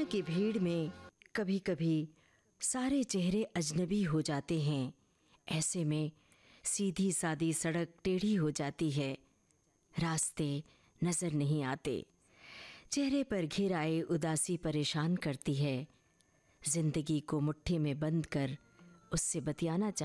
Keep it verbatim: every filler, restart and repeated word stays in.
की भीड़ में कभी कभी सारे चेहरे अजनबी हो जाते हैं। ऐसे में सीधी सादी सड़क टेढ़ी हो जाती है, रास्ते नजर नहीं आते, चेहरे पर घिर आए उदासी परेशान करती है। जिंदगी को मुट्ठी में बंद कर उससे बतियाना चाह